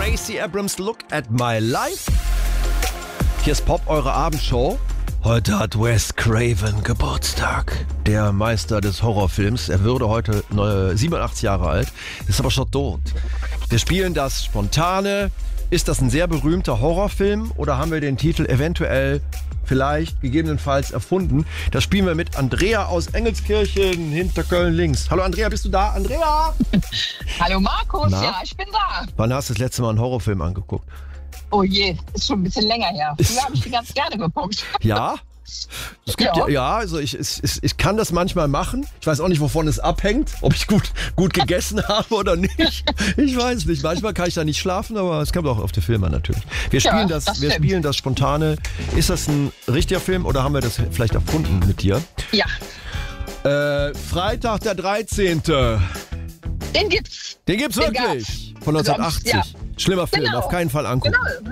Stacey Abrams Look at My Life. Hier ist Pop, eure Abendshow. Heute hat Wes Craven Geburtstag. Der Meister des Horrorfilms. Er würde heute 87 Jahre alt, ist aber schon tot. Wir spielen das Spontane. Ist das ein sehr berühmter Horrorfilm oder haben wir den Titel eventuell, vielleicht, gegebenenfalls erfunden? Das spielen wir mit Andrea aus Engelskirchen hinter Köln links. Hallo Andrea, bist du da? Andrea! Hallo Markus, Na? ja, ich bin da. Wann hast du das letzte Mal einen Horrorfilm angeguckt? Oh je, ist schon ein bisschen länger her. Früher habe ich die ganz gerne geguckt. Ja? Es gibt also ich kann das manchmal machen. Ich weiß auch nicht, wovon es abhängt, ob ich gut gegessen habe oder nicht. Ich weiß nicht. Manchmal kann ich da nicht schlafen, aber es kommt auch auf die Filme natürlich. Wir spielen das Spontane. Ist das ein richtiger Film oder haben wir das vielleicht erfunden mit dir? Ja. Freitag der 13. Den gibt's. Den gibt's wirklich. Von 1980. Ja. Schlimmer Film, genau. Auf keinen Fall angucken. Genau.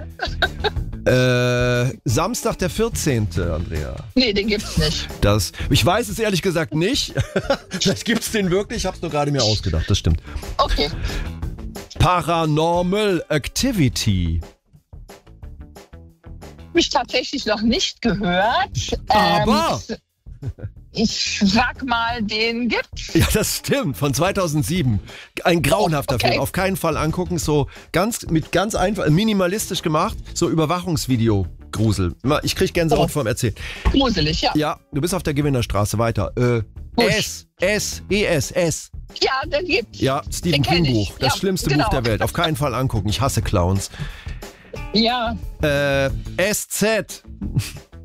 Samstag der 14. Andrea. Nee, den gibt's nicht. Ich weiß es ehrlich gesagt nicht. Vielleicht gibt's den wirklich. Ich hab's nur gerade mir ausgedacht. Das stimmt. Okay. Paranormal Activity. Hab ich tatsächlich noch nicht gehört. Aber ich sag mal, den gibt's. ja, das stimmt. Von 2007. Ein grauenhafter Film. Auf keinen Fall angucken. So ganz einfach, minimalistisch gemacht. So Überwachungsvideo-Grusel. Ich krieg Gänsehaut vom Erzählen. Gruselig, ja. Ja, du bist auf der Gewinnerstraße. Weiter. S. Ja, den gibt's. Ja, Stephen King Buch. Das schlimmste Buch der Welt. Auf keinen Fall angucken. Ich hasse Clowns. Ja. SZ.